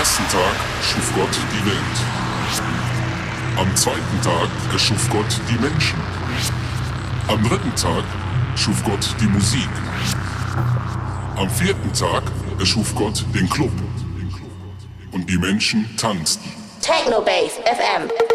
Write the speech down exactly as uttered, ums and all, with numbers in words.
ersten Tag schuf Gott die Welt. Am zweiten Tag erschuf Gott die Menschen. Am dritten Tag schuf Gott die Musik. Am vierten Tag erschuf Gott den Club. Und die Menschen tanzten. Techno Base F M.